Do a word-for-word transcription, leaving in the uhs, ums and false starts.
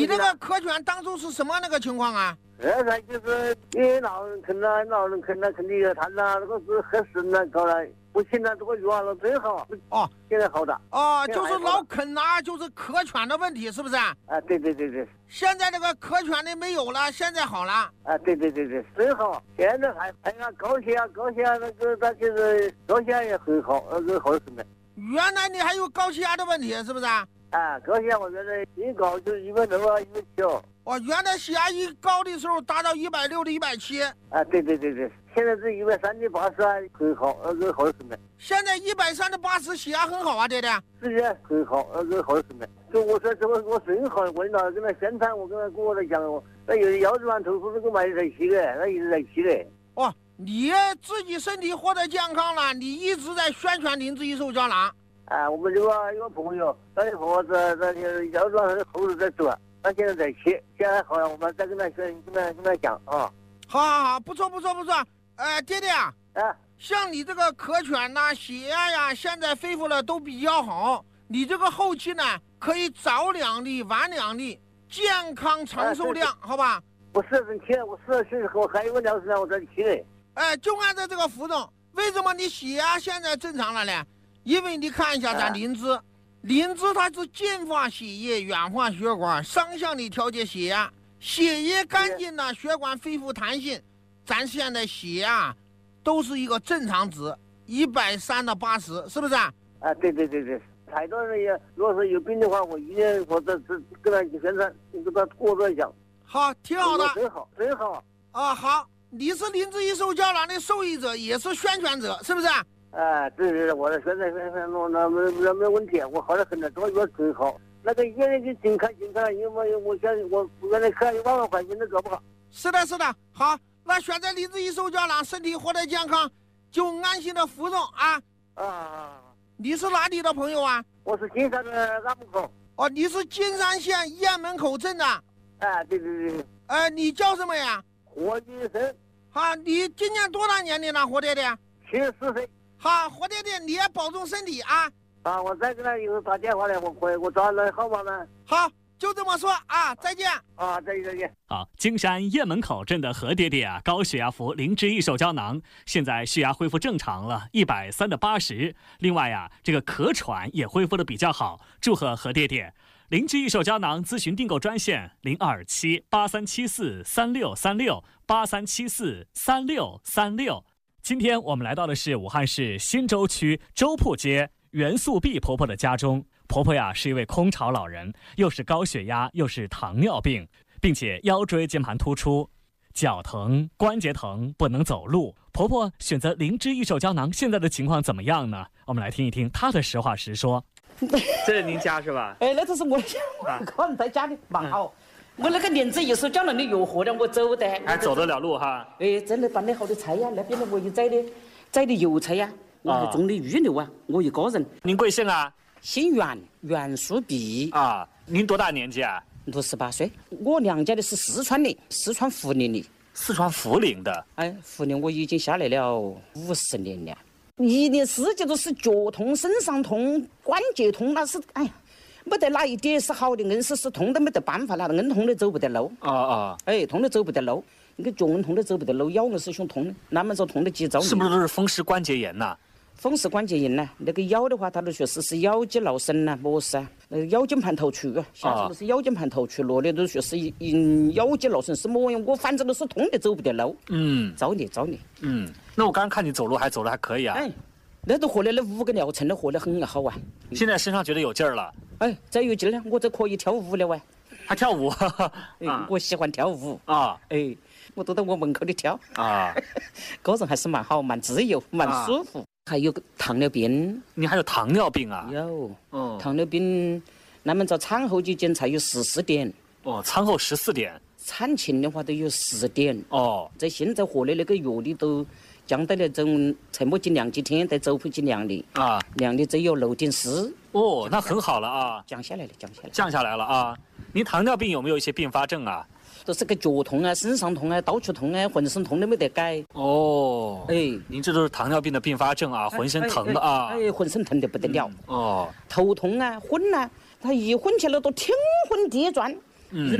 这个咳喘当初是什么那个情况啊？ 这才就是你老人啃了，老人啃了，肯定有痰呐，那个是喝神了，搞了不行了，这个药了最好。 哦， 现在好的。 哦，就是老啃啊，就是咳喘的问题，是不是？啊， 对对对对。 现在这个咳喘的没有了，现在好了。 啊，对对对对，最好。现在还还有高血压，高血压那个他就是高血压也很好，那个好什么？ 原来你还有高血压的问题，是不是？ 啊，高血压我原来一高就一百六啊，一百七哦。 哦，原来血压一高的时候达到一百六的一百七。 啊，对对对对，现在是一百三的八十啊，很好，那个好什么？ 现在一百三的八十血压很好啊，爹爹。 是的，很好，那个好什么？就我说这个我肾好，我那跟他宣传，我跟他跟我来讲，那有的腰子丸头那个买在起的，那一直在起的。 哦，你自己身体活得健康了，你一直在宣传灵芝益寿胶囊。 啊，我们这个有个朋友，他的婆子那些腰子丸头后头在做。他现在在起，现在好了，我们再跟他跟跟他跟他讲啊。 好好好，不错不错不错。呃，爹爹啊， 啊， 像你这个咳喘呐、血压呀，现在恢复了都比较好。你这个后期呢，可以早两粒，晚两粒，健康长寿量，啊、好吧？ 我四十起，我四十岁我还有个两十年我再起嘞。 哎，就按照这个服用。为什么你血压现在正常了呢？因为你看一下咱灵芝。啊，灵芝它是净化血液、软化血管，双向的调节血压，血液干净了，血管恢复弹性。咱现在血压都是一个正常值，一百三到八十，是不是啊？ 啊，对对对对，太多人也，如果是有病的话，我一定我这这跟他宣传，跟他过着讲。 好，挺好的， 真好，真好。 啊，好，你是灵芝益寿胶囊的受益者，也是宣传者，是不是啊？ 啊，对对对，我的宣传宣传弄那没没没问题，我好的很了，这个药真好。那个眼睛就紧看紧看，因为我现在我原来看一万万块钱都搞不好。 是的，是的，好，那选择灵芝益寿胶囊，身体活得健康，就安心的服用啊。 啊， 你是哪里的朋友啊？ 我是金山的安门口。 哦，你是金山县雁门口镇的。 啊，对对对。 呃，你叫什么呀？ 何金生。 好，你今年多大年龄了，何爹爹？ 七十四岁。 好，何爹爹，你也保重身体啊！ 啊，我再给他以后打电话来，我我我找那号码呢。 好，就这么说啊，再见。 啊，再见再见。 好，金山雁门口镇的何爹爹啊，高血压服灵芝益寿胶囊，现在血压恢复正常了，一百三的八十。另外呀、啊，这个咳喘也恢复的比较好，祝贺何爹爹。灵芝益寿胶囊咨询订购专线零二七八三七四三六三六八三七四三六三六。今天我们来到的是武汉市新洲区周铺街袁素碧婆婆的家中。婆婆呀是一位空巢老人，又是高血压又是糖尿病，并且腰椎间盘突出，脚疼关节疼，不能走路。婆婆选择灵芝益寿胶囊，现在的情况怎么样呢？我们来听一听她的实话实说。 这是您家是吧？ 哎，那都是我家，我可能在家里蛮好。嗯、我那个灵芝益寿胶囊的药喝了，我走的， 还走得了路哈。 哎，真的办得好的菜呀，那边的我又摘的，摘的油菜呀，我还种的玉柳啊，我一个人。 您贵姓啊？ 姓袁，袁素碧。 啊，您多大年纪啊？ 六十八岁。我娘家的是四川的，四川涪陵的。 四川涪陵的。 哎，涪陵我已经下来了五十年了。一年四季都是脚痛、身上痛、关节痛，那是哎呀，没得哪一点是好的，硬是是痛都没得办法了，硬痛的走不得路。 啊啊！ 哎，痛的走不得路，那个脚硬痛的走不得路，腰硬是胸痛的，那么就痛的急躁。 是不是都是风湿关节炎呐？ 风湿关节炎呢，那个腰的话，他都说是是腰肌劳损呐，么事啊？那个腰间盘突出啊，下次都是腰间盘突出，落的都说是因腰肌劳损是么样？我反正都是痛的走不得路。 嗯， 造孽造孽。 嗯，那我刚刚看你走路还走得还可以啊。 哎，那都喝了那五个疗程，都喝得很好啊。 现在身上觉得有劲儿了。 哎，再有劲儿了，我这可以跳舞了喂。 还跳舞？ 哎，我喜欢跳舞啊。 哎，我都在我门口里跳啊。 个人还是蛮好，蛮自由，蛮舒服。还有个糖尿病。 你还有糖尿病啊？ 有。 哦。 糖尿病，那么在产后去检查有十四点。 哦，产后十四点。 产前的话都有十点。 哦。 在现在喝的那个药里都降到了种沉默剂量几天，在周铺剂量的啊， 量的只有六点四。 哦，那很好了啊。 降下来了，降下来。 降下来了啊！您糖尿病有没有一些并发症啊？ 都是个脚痛啊，身上痛啊，到处痛啊，浑身痛都没得改。 哦， 哎， 您这都是糖尿病的并发症啊，浑身疼的啊， 哎，浑身疼得不得了。 哦， 头痛啊，昏啊，他一昏起来都天昏地转。 嗯。